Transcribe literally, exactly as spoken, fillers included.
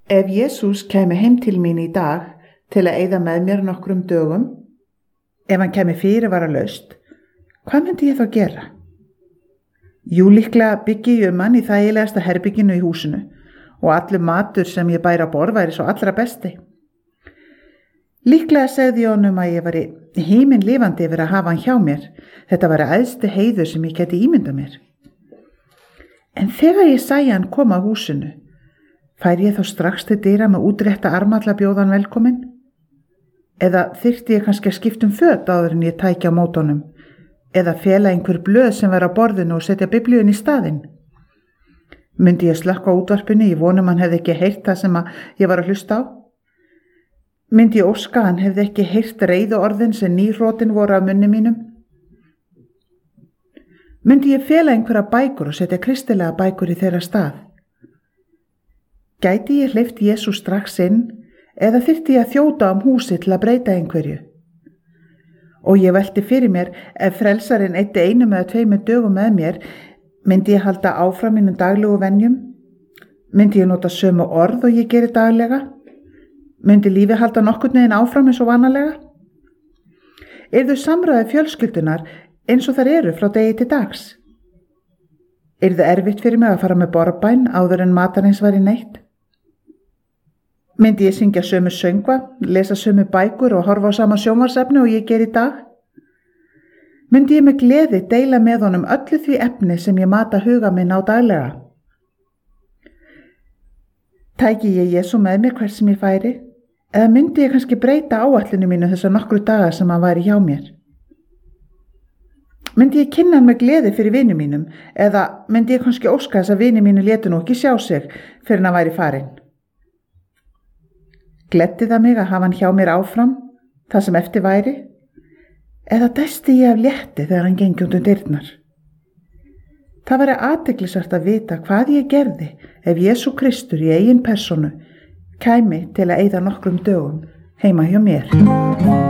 Ef Jesús kæmi heim til mín í dag til að eyða með mér nokkrum dögum, ef hann kæmi fyrirvaralaust, hvað myndi ég þá gera? Jú, líklega byggi ég um hann í þægilegasta herbygginu í húsinu og allur matur sem ég bæri að borða væri svo allra besti. Líklega segði ég honum að ég væri híminn lifandi yfir að hafa hann hjá mér. Þetta væri æðsti heiður sem ég geti ímyndað mér. En þegar ég sæi hann koma að húsinu, færi ég þá strax til dyra með útrétta arma til að bjóða hann velkominn? Eða þyrfti ég kannski að skipta um föt áður en ég tæki á móti honum? Eða fela einhver blöð sem væri á borðinu og setja biblíun í staðinn? Myndi ég slökkva á útvarpinu í vonum hann hefði ekki heyrt það sem ég var að hlusta á? Myndi ég óska hann hefði ekki heyrt reiðu orðin sem nýhrotin voru af munni mínum? Myndi ég fela einhverja bækur og setja kristilega bækur í þeirra stað? Gæti ég hleypt Jesú strax inn eða þyrfti ég að þjóta um húsi til að breyta einhverju? Og ég velti fyrir mér, ef frelsarinn eyddi einum eða tveimur dögum með mér, myndi ég halda áfram mínum daglegu venjum? Myndi ég nota sömu orð og ég geri daglega? Myndi lífi halda nokkurn veginn áfram eins og vanalega? Yrðu samræði fjölskyldunar eins og þær eru frá degi til dags? Yrðu erfitt fyrir mig að fara með borðbæn áður en matarins væri neitt? Myndi ég syngja sömu söngva, lesa sömu bækur og horfa á sama sjónvarpsefni og ég geri í dag? Myndi ég með gleði deila með honum öllu því efni sem ég mata huga minn á daglega? Tæki ég Jesú með mér hvert sem ég færi? Eða myndi ég kannski breyta áætlunum mínu þessar nokkru daga sem hann væri hjá mér? Myndi ég kynna hann með gleði fyrir vini mínum? Eða myndi ég kannski óska þess að vini mínu létu nú ekki sjá sig fyrir hann væri farinn? Gleddi það mig að hafa hann hjá mér áfram, það sem eftir væri? Eða dæsti ég af létti þegar hann gengi út um dyrnar? Það væri athyglisvert að vita hvað ég gerði ef Jesú Kristur í eigin persónu kæmi til að eyða nokkrum dögum heima hjá mér.